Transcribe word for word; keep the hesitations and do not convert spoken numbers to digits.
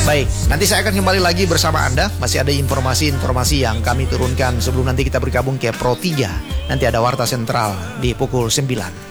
Baik, nanti saya akan kembali lagi bersama Anda. Masih ada informasi-informasi yang kami turunkan sebelum nanti kita bergabung ke Pro tiga. Nanti ada Warta Sentral di pukul sembilan.